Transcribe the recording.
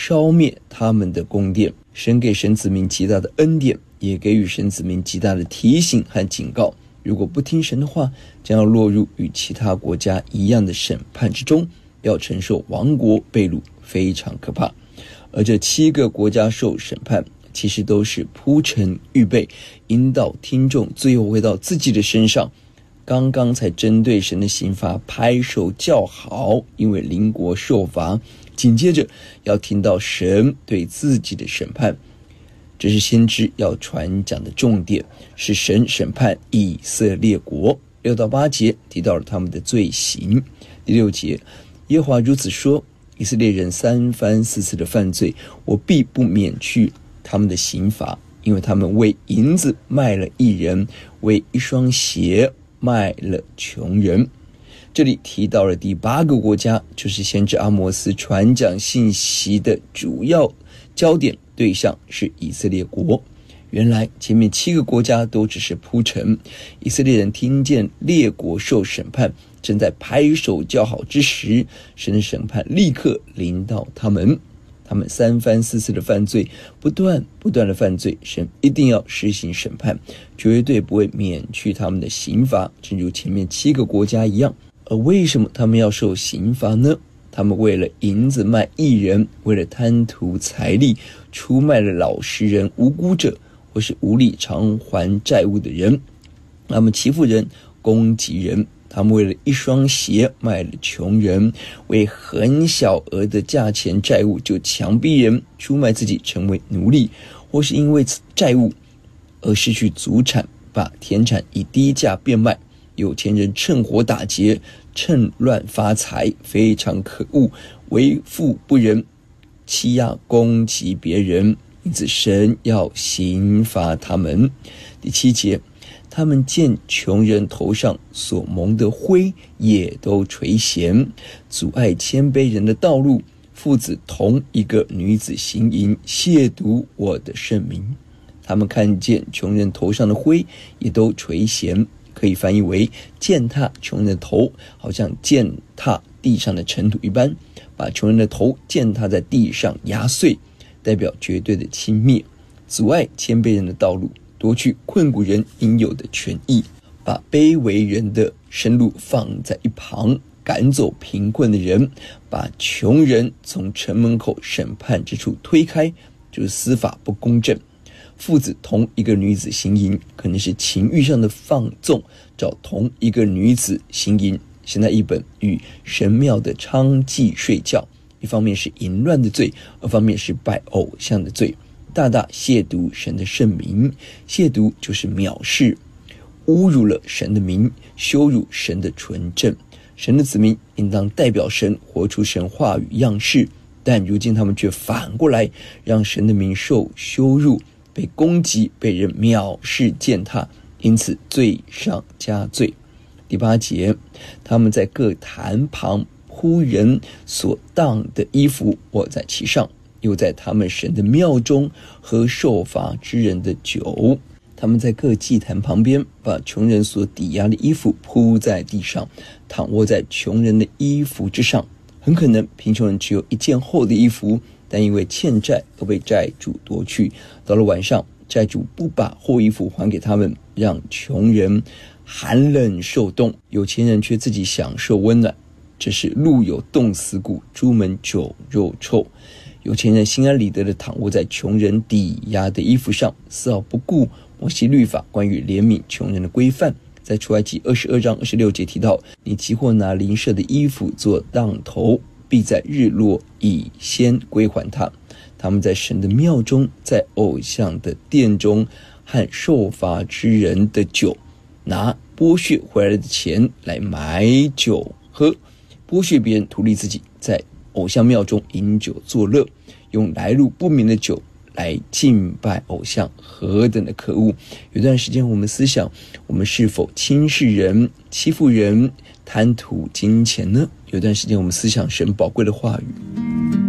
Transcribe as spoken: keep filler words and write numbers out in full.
烧灭他们的宫殿。神给神子民极大的恩典，也给予神子民极大的提醒和警告，如果不听神的话，将要落入与其他国家一样的审判之中，要承受亡国被掳，非常可怕。而这七个国家受审判，其实都是铺陈预备，引导听众最后回到自己的身上。刚刚才针对神的刑罚拍手叫好，因为邻国受罚，紧接着要听到神对自己的审判。这是先知要传讲的重点，是神审判以色列国。六到八节提到了他们的罪行。第六节，耶和华如此说，以色列人三番四次的犯罪，我必不免去他们的刑罚，因为他们为银子卖了义人，为一双鞋卖了穷人。这里提到了第八个国家，就是先知阿摩斯传讲信息的主要焦点对象是以色列国。原来前面七个国家都只是铺陈，以色列人听见列国受审判，正在拍手叫好之时，神的审判立刻临到他们。他们三番四次的犯罪，不断不断的犯罪，神一定要施行审判，绝对不会免去他们的刑罚，正如前面七个国家一样。而为什么他们要受刑罚呢？他们为了银子卖义人，为了贪图财力，出卖了老实人、无辜者，或是无力偿还债务的人。他们欺负人，攻击人。他们为了一双鞋卖了穷人，为很小额的价钱债务就强逼人出卖自己成为奴隶，或是因为债务而失去祖产，把田产以低价变卖。有钱人趁火打劫，趁乱发财，非常可恶，为富不仁，欺压攻击别人，因此神要刑罚他们。第七节，他们见穷人头上所蒙的灰，也都垂涎，阻碍谦卑人的道路。父子同一个女子行淫，亵渎我的圣名。他们看见穷人头上的灰，也都垂涎，可以翻译为践踏穷人的头，好像践踏地上的尘土一般，把穷人的头践踏在地上压碎，代表绝对的轻蔑，阻碍谦卑人的道路，夺去困苦人应有的权益，把卑微人的生路放在一旁，赶走贫困的人，把穷人从城门口审判之处推开，就是司法不公正。父子同一个女子行淫，可能是情欲上的放纵，找同一个女子行淫。现在一本与神庙的娼妓睡觉，一方面是淫乱的罪，二方面是拜偶像的罪，大大亵渎神的圣名。亵渎就是藐视，侮辱了神的名，羞辱神的纯正。神的子民应当代表神，活出神话语样式，但如今他们却反过来让神的名受羞辱，被攻击，被人藐视践踏，因此罪上加罪。第八节，他们在各坛旁铺人所当的衣服，卧在其上，又在他们神的庙中喝受罚之人的酒。他们在各祭坛旁边，把穷人所抵押的衣服铺在地上，躺卧在穷人的衣服之上。很可能贫穷人只有一件厚的衣服，但因为欠债都被债主夺去。到了晚上，债主不把厚衣服还给他们，让穷人寒冷受冻，有钱人却自己享受温暖。这是路有冻死骨，朱门酒肉臭。有钱人心安理得地躺卧在穷人抵押的衣服上，丝毫不顾摩西律法关于怜悯穷人的规范。在出埃及二十二章二十六节提到，你即或拿邻舍的衣服做当头，必在日落以先归还他。他们在神的庙中，在偶像的殿中，和受罚之人的酒，拿剥削回来的钱来买酒喝，剥削别人，图利自己，在偶像庙中饮酒作乐，用来路不明的酒来敬拜偶像，何等的可恶！有段时间我们思想，我们是否轻视人、欺负人、贪图金钱呢？有段时间我们思想神宝贵的话语。